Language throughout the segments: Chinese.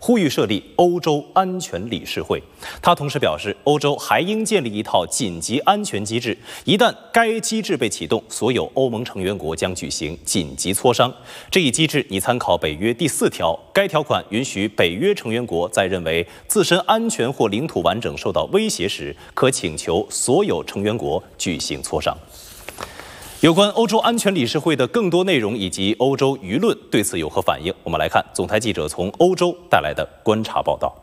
呼吁设立欧洲安全理事会。他同时表示，欧洲还应建立一套紧急安全机制，一旦该机制被启动，所有欧盟成员国将举行紧急磋商。这一机制拟参考北约第4条，该条款允许北约成员国在认为自身安全或领土完整受到威胁时，可请求所有成员国举行磋商。有关欧洲安全理事会的更多内容以及欧洲舆论对此有何反应？我们来看总台记者从欧洲带来的观察报道。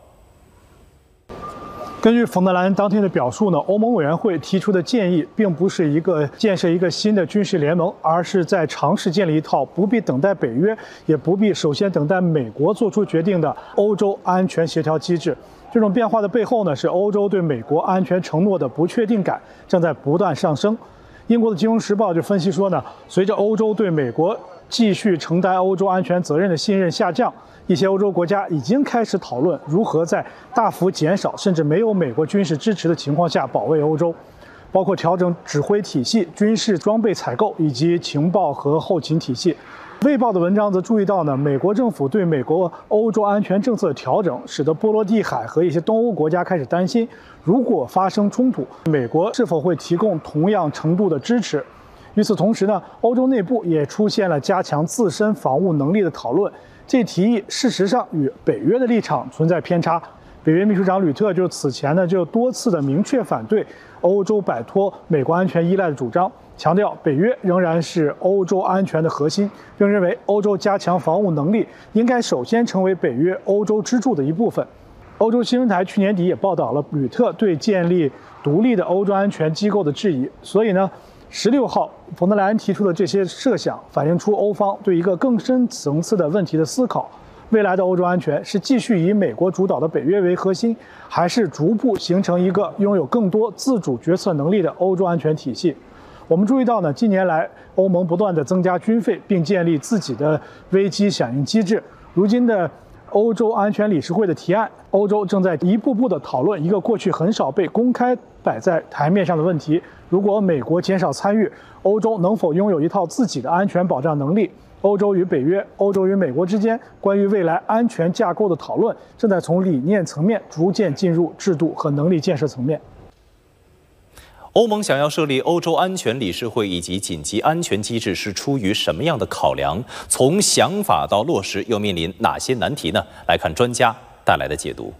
根据冯德莱恩当天的表述呢，欧盟委员会提出的建议并不是建设一个新的军事联盟，而是在尝试建立一套不必等待北约，也不必首先等待美国做出决定的欧洲安全协调机制。这种变化的背后呢，是欧洲对美国安全承诺的不确定感正在不断上升。英国的《金融时报》就分析说呢，随着欧洲对美国继续承担欧洲安全责任的信任下降，一些欧洲国家已经开始讨论如何在大幅减少甚至没有美国军事支持的情况下保卫欧洲，包括调整指挥体系、军事装备采购以及情报和后勤体系。《卫报》的文章则注意到呢，美国政府对美国欧洲安全政策的调整，使得波罗的海和一些东欧国家开始担心，如果发生冲突，美国是否会提供同样程度的支持。与此同时呢，欧洲内部也出现了加强自身防务能力的讨论。这提议事实上与北约的立场存在偏差。北约秘书长吕特就此前呢就多次的明确反对欧洲摆脱美国安全依赖的主张，强调北约仍然是欧洲安全的核心，并认为欧洲加强防务能力应该首先成为北约欧洲支柱的一部分。欧洲新闻台去年底也报道了吕特对建立独立的欧洲安全机构的质疑，所以呢，16号，冯德莱恩提出的这些设想反映出欧方对一个更深层次的问题的思考：未来的欧洲安全是继续以美国主导的北约为核心，还是逐步形成一个拥有更多自主决策能力的欧洲安全体系？我们注意到呢，近年来欧盟不断地增加军费，并建立自己的危机响应机制。如今的欧洲安全理事会的提案，欧洲正在一步步地讨论一个过去很少被公开摆在台面上的问题：如果美国减少参与，欧洲能否拥有一套自己的安全保障能力？欧洲与北约、欧洲与美国之间关于未来安全架构的讨论，正在从理念层面逐渐进入制度和能力建设层面。 欧盟想要设立欧洲安全理事会以及紧急安全机制，是出于什么样的考量？从想法到落实，又面临哪些难题呢？来看专家带来的解读。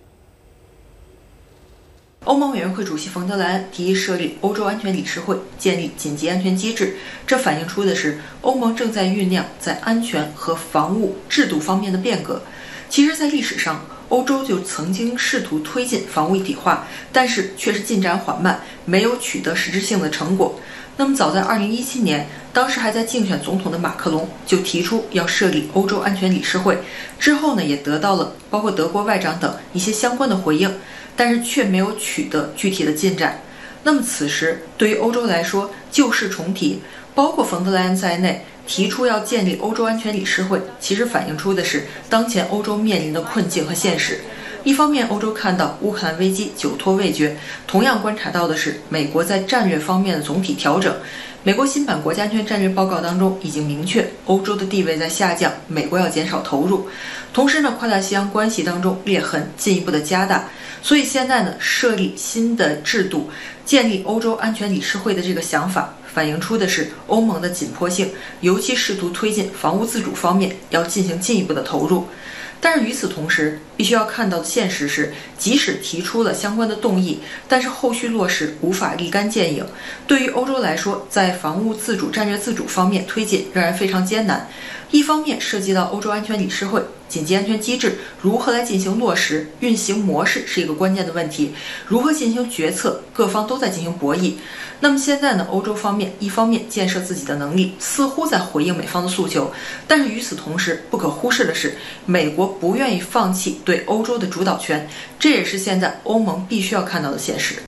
欧盟委员会主席冯德莱恩提议设立欧洲安全理事会，建立紧急安全机制，这反映出的是欧盟正在酝酿在安全和防务制度方面的变革。其实，在历史上，欧洲就曾经试图推进防务一体化，但是却是进展缓慢，没有取得实质性的成果。那么，早在2017年，当时还在竞选总统的马克龙就提出要设立欧洲安全理事会，之后呢，也得到了包括德国外长等一些相关的回应，但是却没有取得具体的进展。那么此时对于欧洲来说，旧事重提，包括冯德莱恩在内提出要建立欧洲安全理事会，其实反映出的是当前欧洲面临的困境和现实。一方面，欧洲看到乌克兰危机久拖未决，同样观察到的是美国在战略方面的总体调整。美国新版国家安全战略报告当中已经明确，欧洲的地位在下降，美国要减少投入。同时呢，跨大西洋关系当中裂痕进一步的加大。所以现在呢，设立新的制度，建立欧洲安全理事会的这个想法，反映出的是欧盟的紧迫性，尤其试图推进防务自主方面要进行进一步的投入。但是与此同时，必须要看到的现实是，即使提出了相关的动议，但是后续落实无法立竿见影。对于欧洲来说，在防务自主、战略自主方面推进仍然非常艰难。一方面涉及到欧洲安全理事会、紧急安全机制如何来进行落实，运行模式是一个关键的问题，如何进行决策，各方都在进行博弈。那么现在呢，欧洲方面一方面建设自己的能力，似乎在回应美方的诉求，但是与此同时，不可忽视的是，美国不愿意放弃对欧洲的主导权，这也是现在欧盟必须要看到的现实。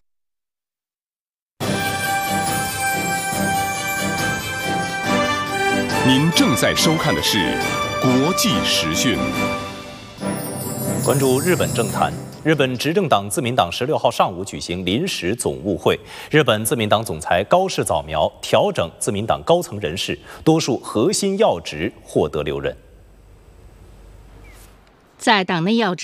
您正在收看的是国际时讯。 关注日本政坛，日本执政党自民党16号上午举行临时总务会，日本自民党总裁高市早苗调整自民党高层人事，多数核心要职获得留任。 在党内要职